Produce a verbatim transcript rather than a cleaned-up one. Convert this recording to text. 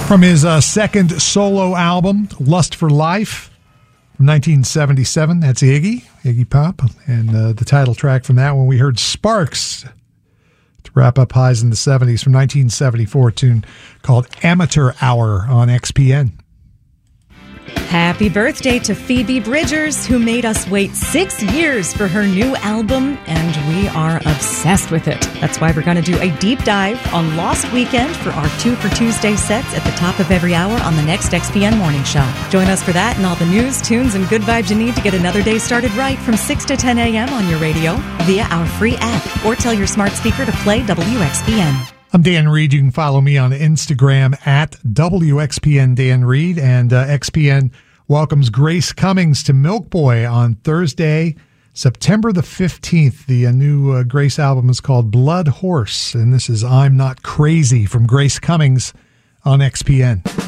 From his uh, second solo album, Lust for Life, from nineteen seventy-seven. That's Iggy, Iggy Pop. And uh, the title track from that one, we heard Sparks to wrap up Highs in the seventies from nineteen seventy-four, a tune called Amateur Hour on X P N. Happy birthday to Phoebe Bridgers, who made us wait six years for her new album, and we are obsessed with it. That's why we're going to do a deep dive on Lost Weekend for our Two for Tuesday sets at the top of every hour on the next X P N Morning Show. Join us for that and all the news, tunes, and good vibes you need to get another day started right from six to ten a.m. on your radio via our free app, or tell your smart speaker to play W X P N. I'm Dan Reed. You can follow me on Instagram at W X P N Dan Reed. And uh, X P N welcomes Grace Cummings to Milk Boy on Thursday, September the fifteenth. The uh, new uh, Grace album is called Blood Horse. And this is I'm Not Crazy from Grace Cummings on X P N.